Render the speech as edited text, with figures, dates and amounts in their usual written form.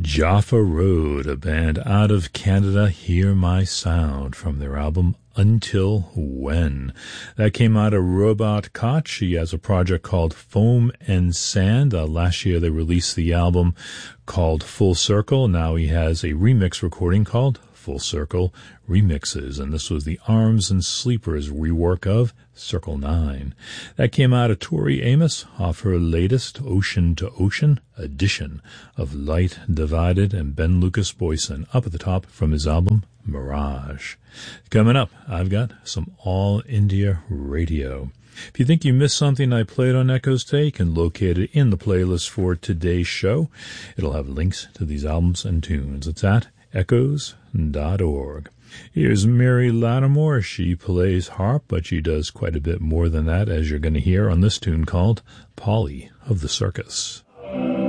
Jaffa Road, a band out of Canada, Hear My Sound, from their album Until When. That came out of Robot Koch. He has a project called Foam and Sand. Last year they released the album called Full Circle. Now he has a remix recording called Full Circle Remixes, and this was the Arms and Sleepers rework of Circle 9. That came out of Tori Amos off her latest Ocean to Ocean edition of Light Divided, and Ben Lucas Boyson up at the top from his album Mirage. Coming up, I've got some All India Radio. If you think you missed something I played on Echoes today, you can locate it in the playlist for today's show. It'll have links to these albums and tunes. It's at echoes.org. Here's Mary Lattimore. She plays harp, but she does quite a bit more than that, as you're going to hear on this tune called Polly of the Circus.